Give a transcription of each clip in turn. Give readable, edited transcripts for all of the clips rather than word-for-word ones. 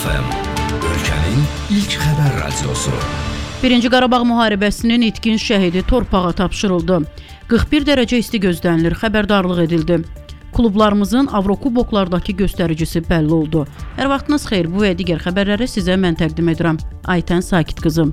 FM, ölkənin ilk xəbər radiosu. 1-ci Qarabağ müharibəsinin itkin şəhidi torpağa tapşırıldı. 41 dərəcə isti gözlənilir, xəbərdarlıq edildi. Klublarımızın Avrokuboklardakı göstəricisi bəlli oldu. Hər vaxtınız xeyir, bu və digər xəbərləri sizə mən təqdim edirəm. Aytən Sakit qızım.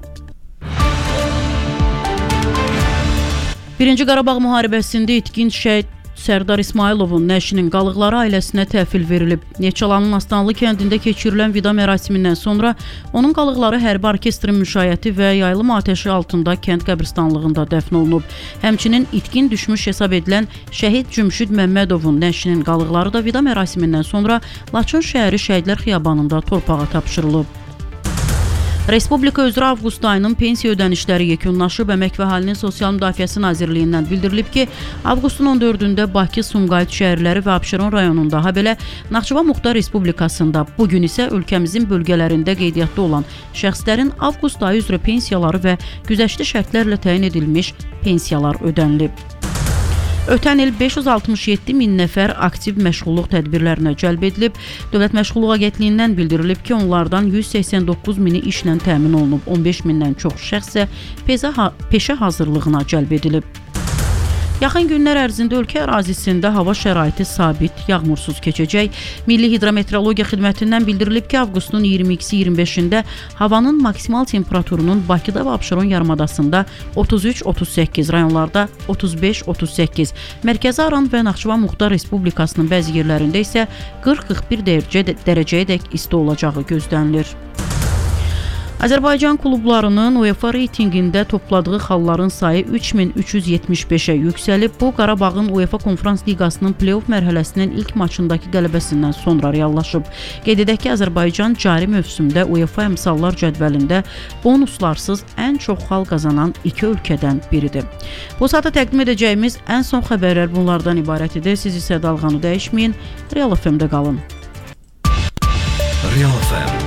1-ci Qarabağ müharibəsində itkin şəhid Sərdar İsmayılovun nəşinin qalıqları ailəsinə təhvil verilib. Neçəlanın Aslanlı kəndində keçirilən vida mərasimindən sonra onun qalıqları hərbi orkestrin müşayiəti və yaylım atəşi altında kənd qəbristanlığında dəfn olunub. Həmçinin itkin düşmüş hesab edilən şəhid Cümşüd Məmmədovun nəşinin qalıqları da vida mərasimindən sonra Laçın şəhəri Şəhidlər Xiyabanında torpağa tapşırılıb. Respublika üzrə avqust ayının pensiya ödənişləri yekunlaşıb. Əmək və Əhalinin Sosial Müdafiəsi Nazirliyindən bildirilib ki, avqustun 14-də Bakı, Sumqayıt şəhərləri və Abşeron rayonunda, habelə Naxçıvan Muxtar Respublikasında, bugün isə ölkəmizin bölgələrində qeydiyyatda olan şəxslərin avqust ayı üzrə pensiyaları və güzəştli şərtlərlə təyin edilmiş pensiyalar ödənilib. Ötən il 567 min nəfər aktiv məşğulluq tədbirlərinə cəlb edilib. Dövlət Məşğulluq Agentliyindən bildirilib ki, onlardan 189 mini işlə təmin olunub. 15 mindən çox şəxs isə peşə hazırlığına cəlb edilib. Yaxın günlər ərzində ölkə ərazisində hava şəraiti sabit, yağmursuz keçəcək. Milli Hidrometeorologiya Xidmətindən bildirilib ki, avqustun 22-25-də havanın maksimal temperaturunun Bakıda və Abşeron yarımadasında 33-38, rayonlarda 35-38, Mərkəzi Aran və Naxçıvan Muxtar Respublikasının bəzi yerlərində isə 40-41 dərəcəyədək isti olacağı gözlənilir. Azərbaycan klublarının UEFA reytinqində topladığı xalların sayı 3375-ə yüksəlib. Bu, Qarabağın UEFA Konferans Liqasının play-off mərhələsinin ilk maçındakı qələbəsindən sonra reallaşıb. Qeyd edək ki, Azərbaycan cari mövsümdə UEFA əmsallar cədvəlində bonuslarsız ən çox xal qazanan iki ölkədən biridir. Bu saata təqdim edəcəyimiz ən son xəbərlər bunlardan ibarət edir. Siz isə dalğanı dəyişməyin, Real FM-də qalın. Real FM